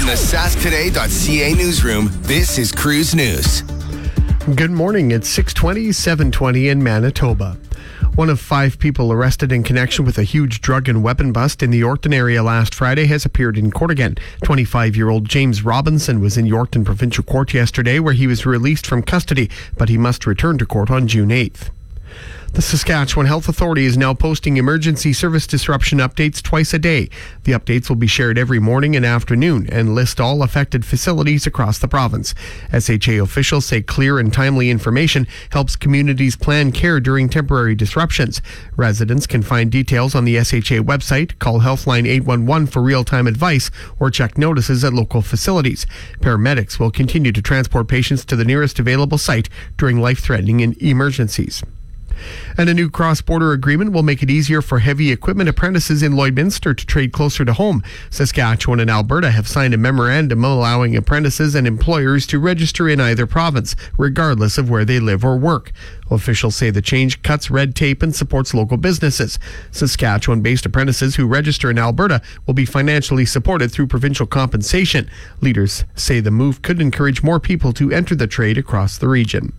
From the sasktoday.ca newsroom, this is Cruise News. Good morning. It's 6:20, 7:20 in Manitoba. One of 5 people arrested in connection with a huge drug and weapon bust in the Yorkton area last Friday has appeared in court again. 25-year-old James Robinson was in Yorkton Provincial Court yesterday, where he was released from custody, but he must return to court on June 8th. The Saskatchewan Health Authority is now posting emergency service disruption updates twice a day. The updates will be shared every morning and afternoon and list all affected facilities across the province. SHA officials say clear and timely information helps communities plan care during temporary disruptions. Residents can find details on the SHA website, call Healthline 811 for real-time advice, or check notices at local facilities. Paramedics will continue to transport patients to the nearest available site during life-threatening emergencies. And a new cross-border agreement will make it easier for heavy equipment apprentices in Lloydminster to trade closer to home. Saskatchewan and Alberta have signed a memorandum allowing apprentices and employers to register in either province, regardless of where they live or work. Officials say the change cuts red tape and supports local businesses. Saskatchewan-based apprentices who register in Alberta will be financially supported through provincial compensation. Leaders say the move could encourage more people to enter the trade across the region.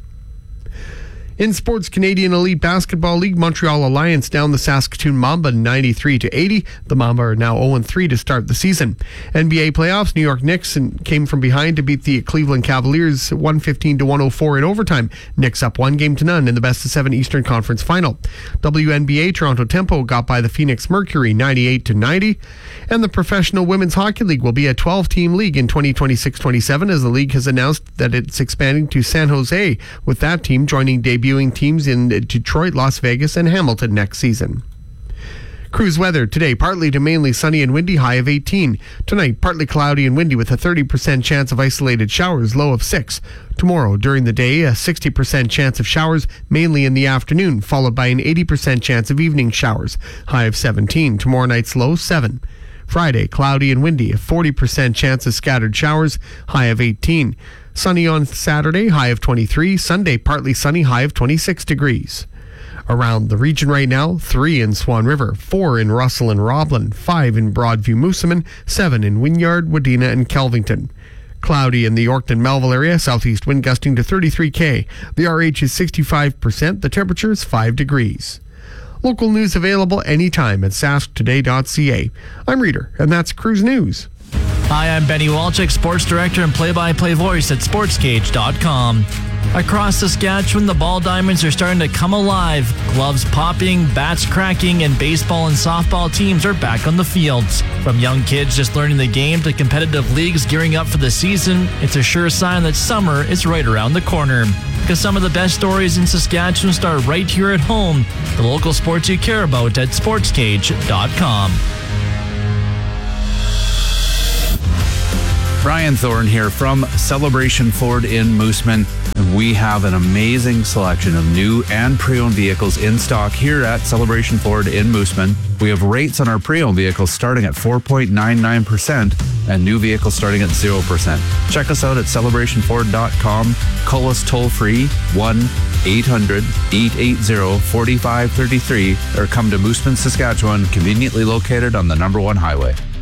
In sports, Canadian Elite Basketball League, Montreal Alliance down the Saskatoon Mamba 93-80. The Mamba are now 0-3 to start the season. NBA playoffs, New York Knicks came from behind to beat the Cleveland Cavaliers 115-104 in overtime. Knicks up 1-0 in the best-of-7 Eastern Conference final. WNBA, Toronto Tempo got by the Phoenix Mercury 98-90. And the Professional Women's Hockey League will be a 12-team league in 2026-27 as the league has announced that it's expanding to San Jose, with that team joining debuting teams in Detroit, Las Vegas, and Hamilton next season. Cruise weather today, partly to mainly sunny and windy, high of 18. Tonight, partly cloudy and windy with a 30% chance of isolated showers, low of 6. Tomorrow, during the day, a 60% chance of showers, mainly in the afternoon, followed by an 80% chance of evening showers, high of 17. Tomorrow night's low, 7. Friday, cloudy and windy, a 40% chance of scattered showers, high of 18. Sunny on Saturday, high of 23. Sunday, partly sunny, high of 26 degrees. Around the region right now, 3 in Swan River, 4 in Russell and Roblin, 5 in Broadview-Moosomin, 7 in Wynyard, Wadena, and Kelvington. Cloudy in the Yorkton-Melville area, southeast wind gusting to 33 km. The RH is 65%, the temperature is 5 degrees. Local news available anytime at sasktoday.ca. I'm Reader, and that's Cruise News. Hi, I'm Benny Walczyk, sports director and play-by-play voice at sportscage.com. Across Saskatchewan, the ball diamonds are starting to come alive. Gloves popping, bats cracking, and baseball and softball teams are back on the fields. From young kids just learning the game to competitive leagues gearing up for the season, it's a sure sign that summer is right around the corner. Because some of the best stories in Saskatchewan start right here at home. The local sports you care about at sportscage.com. Brian Thorne here from Celebration Ford in Moosomin. We have an amazing selection of new and pre-owned vehicles in stock here at Celebration Ford in Moosomin. We have rates on our pre-owned vehicles starting at 4.99% and new vehicles starting at 0%. Check us out at celebrationford.com. Call us toll-free 1-800-880-4533 or come to Moosomin, Saskatchewan, conveniently located on the number 1 highway.